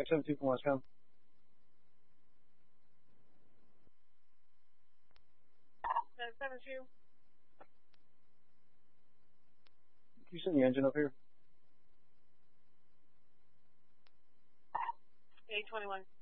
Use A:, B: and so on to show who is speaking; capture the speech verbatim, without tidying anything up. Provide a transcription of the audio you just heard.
A: seven two from Westbound.
B: nine seven two.
A: Can you send the engine up here?
B: eight twenty-one.